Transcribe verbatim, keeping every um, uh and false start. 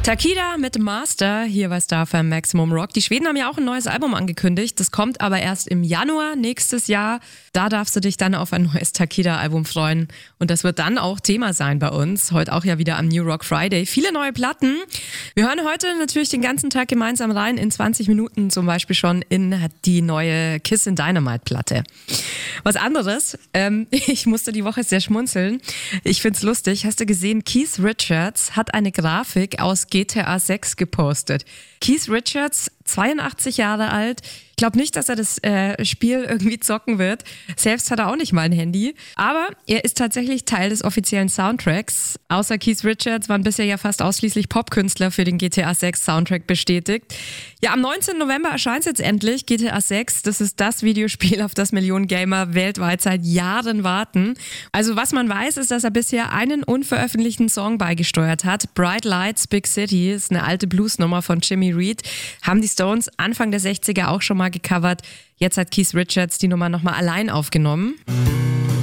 Takida mit Master hier bei Star F M Maximum Rock. Die Schweden haben ja auch ein neues Album angekündigt. Das kommt aber erst im Januar nächstes Jahr. Da darfst du dich dann auf ein neues Takida-Album freuen. Und das wird dann auch Thema sein bei uns. Heute auch ja wieder am New Rock Friday. Viele neue Platten. Wir hören heute natürlich den ganzen Tag gemeinsam rein. In zwanzig Minuten zum Beispiel schon in die neue Kiss in Dynamite Platte. Was anderes, ähm, ich musste die Woche sehr schmunzeln. Ich find's lustig. Hast du gesehen, Keith Richards hat eine Grafik aus G T A sechs gepostet. Keith Richards, zweiundachtzig Jahre alt. Ich glaube nicht, dass er das äh, Spiel irgendwie zocken wird. Selbst hat er auch nicht mal ein Handy. Aber er ist tatsächlich Teil des offiziellen Soundtracks. Außer Keith Richards waren bisher ja fast ausschließlich Popkünstler für den G T A sechs Soundtrack bestätigt. Ja, am neunzehnten November erscheint es jetzt endlich, G T A sechs. Das ist das Videospiel, auf das Millionen Gamer weltweit seit Jahren warten. Also was man weiß, ist, dass er bisher einen unveröffentlichten Song beigesteuert hat. Bright Lights, Big City ist eine alte Bluesnummer von Jimmy Reed. Haben die Stones Anfang der sechziger auch schon mal gecovert. Jetzt hat Keith Richards die Nummer nochmal allein aufgenommen.